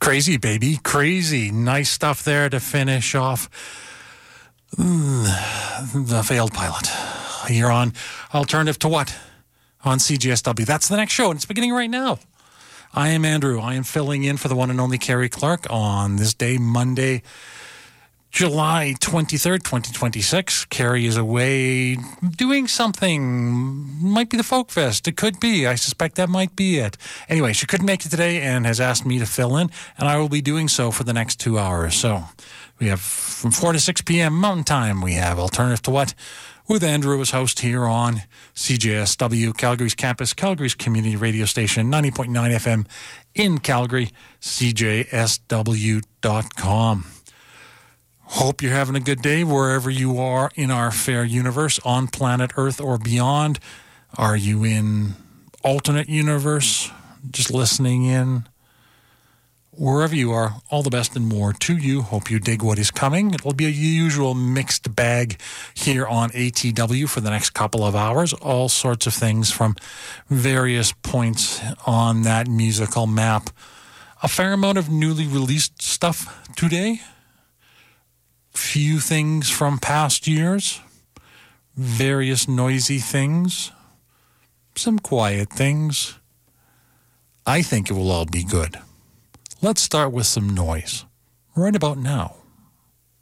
Crazy, baby. Crazy. Nice stuff there to finish off the failed pilot. You're on Alternative to What? On CJSW. That's the next show, and it's beginning right now. I am Andrew. I am filling in for the one and only Carrie Clark on this day, Monday, July 23rd, 2026. Carrie is away doing something. Might be the Folk Fest. It could be. I suspect that might be it. Anyway, she couldn't make it today and has asked me to fill in, and I will be doing so for the next 2 hours. So we have from 4 to 6 p.m. Mountain Time. We have Alternative to What? With Andrew as host here on CJSW, Calgary's campus, Calgary's community radio station, 90.9 FM in Calgary, CJSW.com. Hope you're having a good day wherever you are in our fair universe, on planet Earth or beyond. Are you in alternate universe, just listening in? Wherever you are, all the best and more to you. Hope you dig what is coming. It will be a usual mixed bag here on ATW for the next couple of hours. All sorts of things from various points on that musical map. A fair amount of newly released stuff today. Few things from past years. Various noisy things. Some quiet things. I think it will all be good. Let's start with some noise right about now.